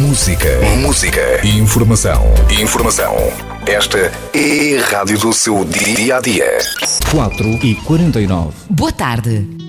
música e informação. Esta é a rádio do seu dia a dia. 4h49. Boa tarde.